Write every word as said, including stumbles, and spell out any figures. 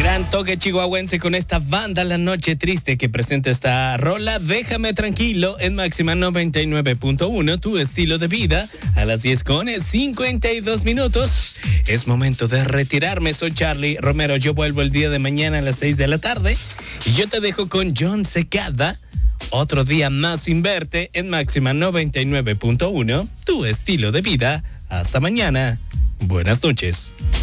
Gran toque chihuahuense con esta banda La Noche Triste que presenta esta rola Déjame Tranquilo en Máxima noventa y nueve punto uno, tu estilo de vida. A las diez con cincuenta y dos minutos. Es momento de retirarme. Soy Charlie Romero. Yo vuelvo el día de mañana a las seis de la tarde. Y yo te dejo con John Secada. Otro día más sin verte en Máxima noventa y nueve punto uno, tu estilo de vida. Hasta mañana. Buenas noches.